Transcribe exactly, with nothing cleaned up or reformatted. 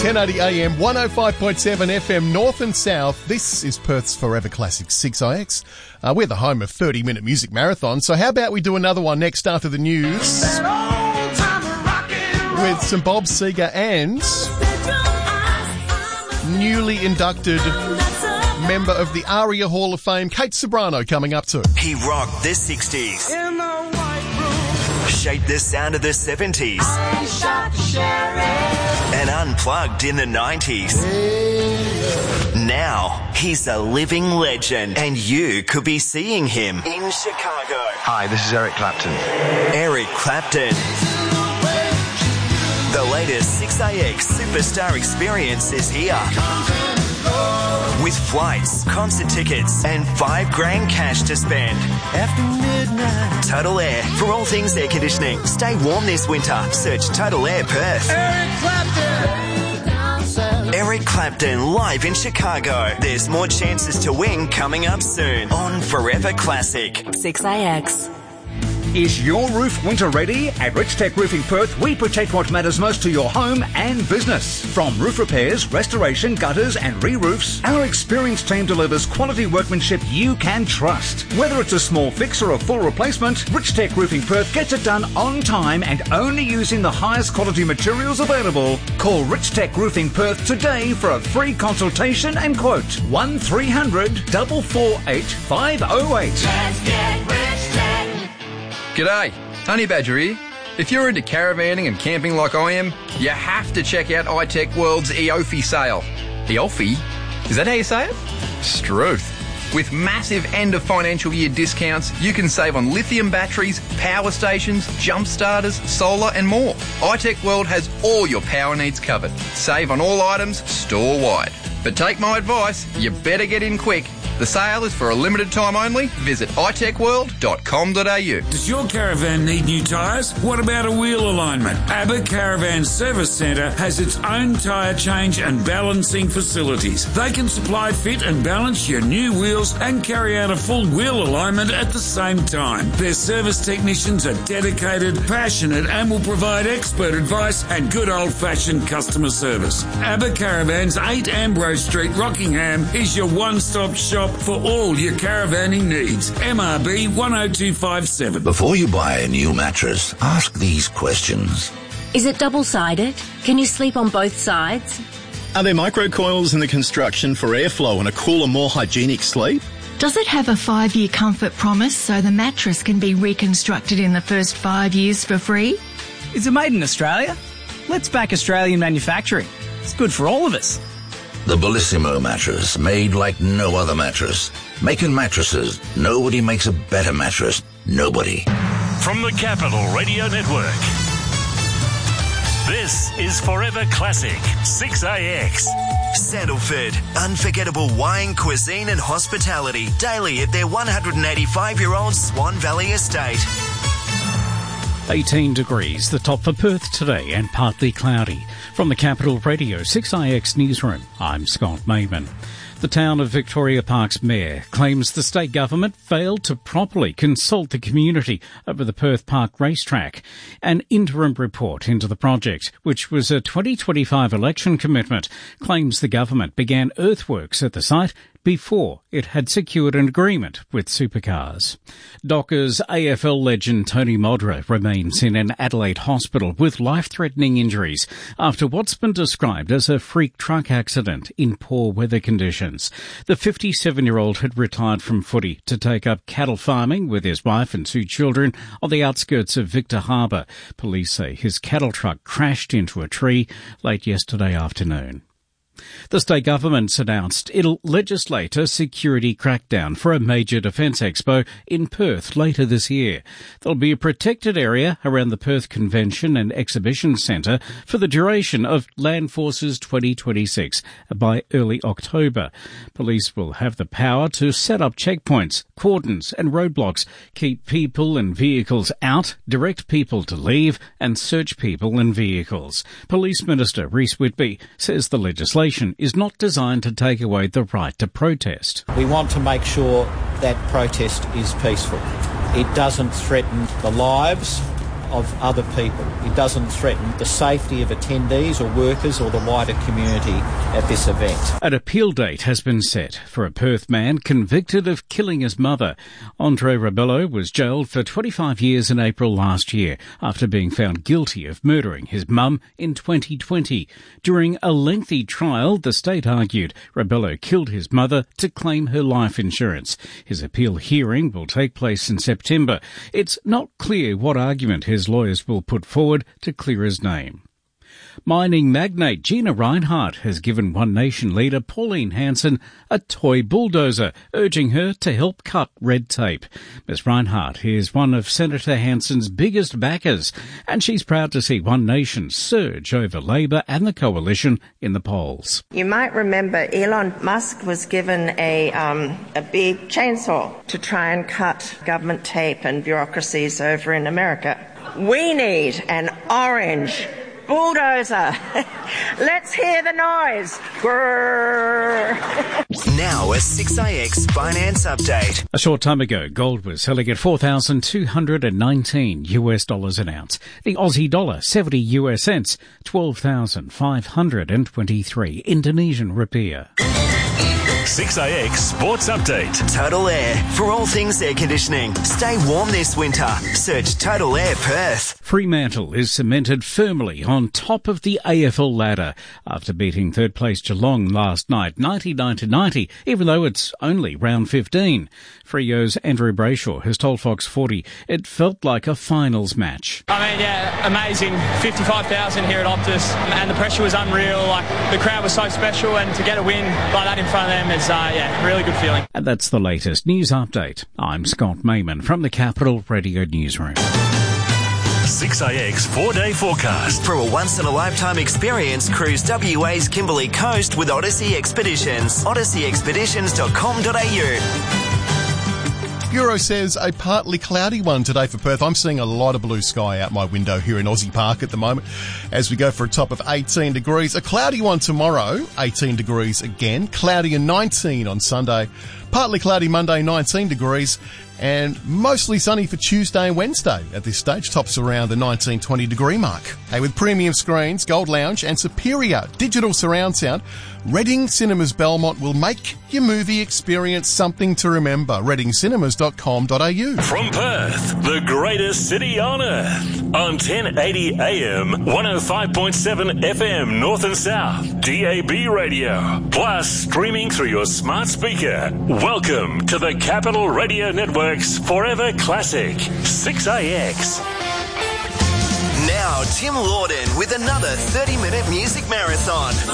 ten eighty A M, one oh five point seven F M, North and South. This is Perth's Forever Classic six I X. Uh, we're the home of thirty-minute music marathon, so how about we do another one next after the news with some Bob Seger and newly inducted member of the ARIA Hall of Fame, Kate Ceberano, coming up too. He rocked the sixties, in the white room, shaped the sound of the seventies, I shot the sheriff, and unplugged in the nineties. Now, he's a living legend, and you could be seeing him in Chicago. Hi, this is Eric Clapton. Eric Clapton. The latest six A X Superstar Experience is here. With flights, concert tickets, and five grand cash to spend. After midnight. Total Air, for all things air conditioning. Stay warm this winter. Search Total Air Perth. Eric Clapton. Eric Clapton live in Chicago. There's more chances to win coming up soon on Forever Classic. six A X. Is your roof winter ready? At Rich Tech Roofing Perth, we protect what matters most to your home and business. From roof repairs, restoration, gutters and re-roofs, our experienced team delivers quality workmanship you can trust. Whether it's a small fix or a full replacement, Rich Tech Roofing Perth gets it done on time and only using the highest quality materials available. Call Rich Tech Roofing Perth today for a free consultation and quote. one three hundred, four four eight, five oh eight. Let's get Rich Tech. G'day, Honey Badger here. If you're into caravanning and camping like I am, you have to check out iTech World's E O F I sale. E O F I? Is that how you say it? Struth. With massive end of financial year discounts, you can save on lithium batteries, power stations, jump starters, solar and more. iTech World has all your power needs covered. Save on all items store-wide. But take my advice, you better get in quick. The sale is for a limited time only. Visit i tech world dot com dot a u. Does your caravan need new tyres? What about a wheel alignment? ABBA Caravan Service Centre has its own tyre change and balancing facilities. They can supply, fit and balance your new wheels and carry out a full wheel alignment at the same time. Their service technicians are dedicated, passionate and will provide expert advice and good old-fashioned customer service. ABBA Caravans, eight Ambrose Street, Rockingham is your one-stop shop for all your caravanning needs. M R B one oh two five seven. Before you buy a new mattress, ask these questions. Is it double-sided? Can you sleep on both sides? Are there microcoils in the construction for airflow and a cooler, more hygienic sleep? Does it have a five-year comfort promise so the mattress can be reconstructed in the first five years for free? Is it made in Australia? Let's back Australian manufacturing. It's good for all of us. The Bellissimo mattress, made like no other mattress. Making mattresses, nobody makes a better mattress. Nobody. From the Capital Radio Network, this is Forever Classic six A X. Sandalford, unforgettable wine, cuisine and hospitality daily at their one hundred eighty-five-year-old Swan Valley estate. eighteen degrees, the top for Perth today, and partly cloudy. From the Capital Radio six I X Newsroom, I'm Scott Mayman. The town of Victoria Park's mayor claims the state government failed to properly consult the community over the Perth Park racetrack. An interim report into the project, which was a twenty twenty-five election commitment, claims the government began earthworks at the site before it had secured an agreement with Supercars. Dockers A F L legend Tony Modra remains in an Adelaide hospital with life-threatening injuries after what's been described as a freak truck accident in poor weather conditions. The fifty-seven-year-old had retired from footy to take up cattle farming with his wife and two children on the outskirts of Victor Harbour. Police say his cattle truck crashed into a tree late yesterday afternoon. The state government's announced it'll legislate a security crackdown for a major defence expo in Perth later this year. There'll be a protected area around the Perth Convention and Exhibition Centre for the duration of Land Forces twenty twenty-six by early October. Police will have the power to set up checkpoints, cordons and roadblocks, keep people and vehicles out, direct people to leave and search people and vehicles. Police Minister Rhys Whitby says the legislation is not designed to take away the right to protest. We want to make sure that protest is peaceful. It doesn't threaten the lives of other people. It doesn't threaten the safety of attendees or workers or the wider community at this event. An appeal date has been set for a Perth man convicted of killing his mother. Andre Rebello was jailed for twenty-five years in April last year after being found guilty of murdering his mum in twenty twenty. During a lengthy trial, the state argued Rebello killed his mother to claim her life insurance. His appeal hearing will take place in September. It's not clear what argument his lawyers will put forward to clear his name. Mining magnate Gina Rinehart has given One Nation leader Pauline Hanson a toy bulldozer, urging her to help cut red tape. Miz Rinehart is one of Senator Hanson's biggest backers, and she's proud to see One Nation surge over Labor and the Coalition in the polls. You might remember Elon Musk was given a, um, a big chainsaw to try and cut government tape and bureaucracies over in America. We need an orange bulldozer. Let's hear the noise. Grrr. Now a six A X finance update. A short time ago, gold was selling at four thousand two hundred nineteen US dollars an ounce. The Aussie dollar, seventy US cents, twelve thousand five hundred twenty-three Indonesian rupiah. six A X Sports Update. Total Air. For all things air conditioning. Stay warm this winter. Search Total Air Perth. Fremantle is cemented firmly on top of the A F L ladder after beating third place Geelong last night, ninety-nine to ninety, even though it's only round fifteen. Freo's Andrew Brayshaw has told Fox forty it felt like a finals match. I mean, yeah, amazing. fifty-five thousand here at Optus, and the pressure was unreal. Like, the crowd was so special, and to get a win like that in front of them is, uh, yeah, really good feeling. And that's the latest news update. I'm Scott Mayman from the Capital Radio Newsroom. six A X four-day forecast. For a once-in-a-lifetime experience, cruise W A's Kimberley Coast with Odyssey Expeditions. odyssey expeditions dot com dot a u. Bureau says a partly cloudy one today for Perth. I'm seeing a lot of blue sky out my window here in Aussie Park at the moment as we go for a top of eighteen degrees. A cloudy one tomorrow, eighteen degrees again. Cloudy and nineteen on Sunday. Partly cloudy Monday, nineteen degrees. And mostly sunny for Tuesday and Wednesday at this stage. Tops around the nineteen, twenty degree mark. Hey, with premium screens, Gold Lounge and superior digital surround sound, Reading Cinemas Belmont will make your movie experience something to remember. reading cinemas dot com dot a u. From Perth, the greatest city on earth. On ten eighty A M, one oh five point seven F M North and South, D A B radio. Plus streaming through your smart speaker. Welcome to the Capital Radio Network's Forever Classic, six A X. Now Tim Lawden with another thirty minute music marathon.